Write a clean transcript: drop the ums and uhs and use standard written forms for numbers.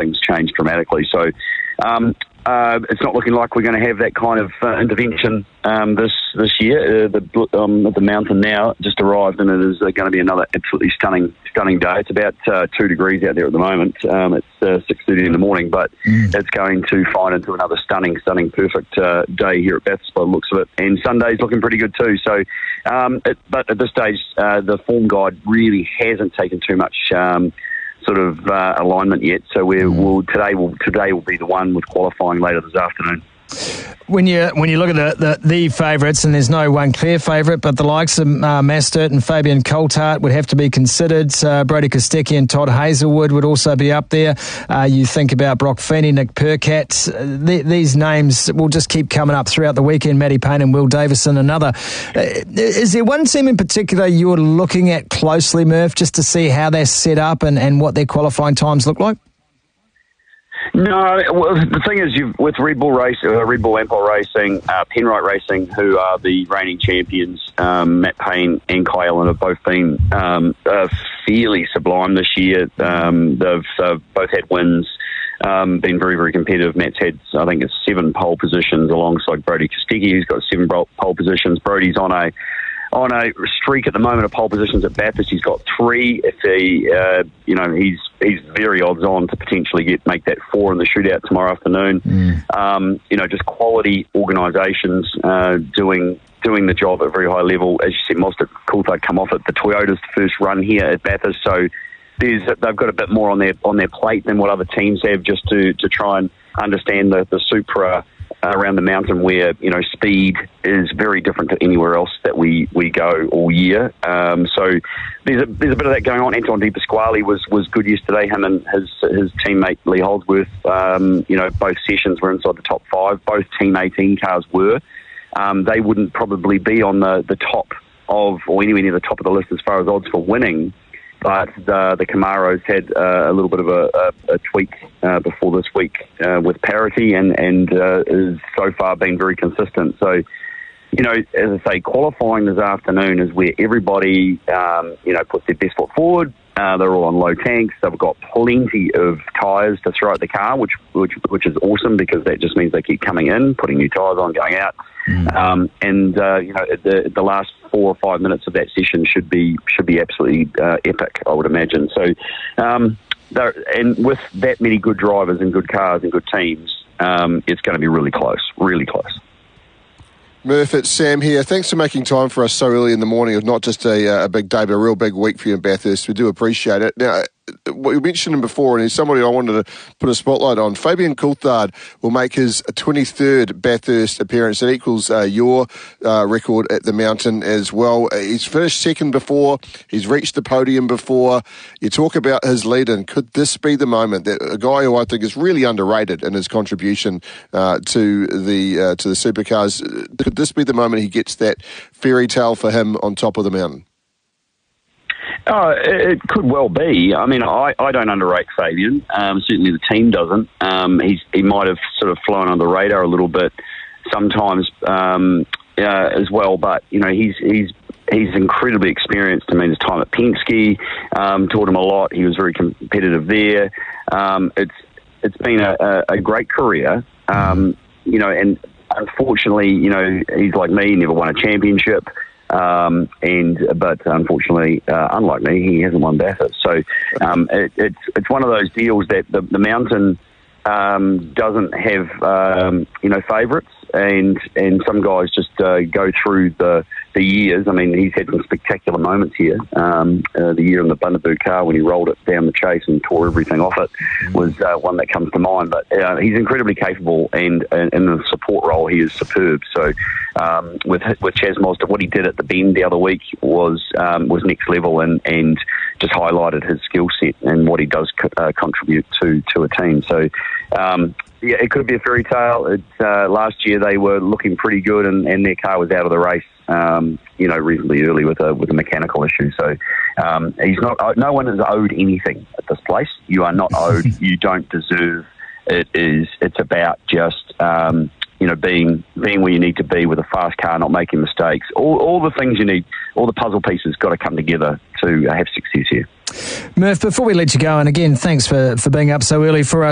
things change dramatically. So it's not looking like we're going to have that kind of intervention this year. The mountain now just arrived, and it is going to be another absolutely stunning day. It's about 2 degrees out there at the moment. It's 6:30 in the morning, but it's going to find into another stunning, perfect day here at Bathurst by the looks of it. And Sunday's looking pretty good too. So, but at this stage, the form guide really hasn't taken too much alignment yet. So today will be the one with qualifying later this afternoon. When you look at the favourites, and there's no one clear favourite, but the likes of Mastert and Fabian Coulthard would have to be considered. Brodie Kostecki and Todd Hazelwood would also be up there. You think about Brock Feeney, Nick Percat. These names will just keep coming up throughout the weekend. Matty Payne and Will Davison, another. Is there one team in particular you're looking at closely, Murph, just to see how they're set up and what their qualifying times look like? No, well, the thing is, with Red Bull Ampol Racing, Penrite Racing, who are the reigning champions, Matt Payne and Kai Allen have both been fairly sublime this year. They've both had wins, been very, very competitive. Matt's had, I think, 7 pole positions alongside Brodie Kostecki, who's got 7 pole positions. Brodie's on a streak at the moment of pole positions at Bathurst. He's got 3. If he, he's very odds on to potentially make that 4 in the shootout tomorrow afternoon. Just quality organisations doing the job at a very high level. As you said, Mostert, Coulthard come off at the Toyota's first run here at Bathurst, so they've got a bit more on their plate than what other teams have, just to try and understand the Supra around the mountain, where speed is very different to anywhere else that we go all year. So there's a bit of that going on. Anton De Pasquale was good yesterday. Him and his teammate Lee Holdsworth, both sessions were inside the top 5. Both Team 18 cars were. They wouldn't probably be on the top of, or anywhere near the top of the list as far as odds for winning. But the Camaros had a little bit of a tweak before this week with parity, and is so far been very consistent. So, as I say, qualifying this afternoon is where everybody, puts their best foot forward. They're all on low tanks. They've got plenty of tyres to throw at the car, which is awesome, because that just means they keep coming in, putting new tyres on, going out. The last 4 or 5 minutes of that session should be absolutely epic, I would imagine. So, and with that many good drivers and good cars and good teams, it's going to be really close, really close. Murph, it's Sam here. Thanks for making time for us so early in the morning of not just a big day, but a real big week for you in Bathurst. We do appreciate it. Now, what you mentioned him before, and he's somebody I wanted to put a spotlight on. Fabian Coulthard will make his 23rd Bathurst appearance. It equals your record at the mountain as well. He's finished second before. He's reached the podium before. You talk about his lead-in. Could this be the moment that a guy who I think is really underrated in his contribution to the supercars? Could this be the moment he gets that fairy tale for him on top of the mountain? It could well be. I mean, I don't underrate Fabian. Certainly the team doesn't. He might have sort of flown under the radar a little bit sometimes as well. But he's incredibly experienced. I mean, his time at Penske taught him a lot. He was very competitive there. It's been a great career. And unfortunately, he's like me. He never won a championship. But unfortunately, unlike me, he hasn't won Bathurst. So it's one of those deals that the mountain doesn't have favourites, and some guys just go through the years. I mean, he's had some spectacular moments here. The year in the Bundaberg car when he rolled it down the chase and tore everything off it was one that comes to mind. But he's incredibly capable, and in the support role, he is superb. So with Chaz Mostert, what he did at the Bend the other week was next level, and just highlighted his skill set and what he does contribute to a team. So. Yeah, it could be a fairy tale. Last year they were looking pretty good, and their car was out of the race, reasonably early with a mechanical issue. So he's not. No one is owed anything at this place. You are not owed. You don't deserve. It's about just being where you need to be with a fast car, not making mistakes. All the things you need, all the puzzle pieces got to come together to have success here. Murph, before we let you go, and again, thanks for being up so early for us.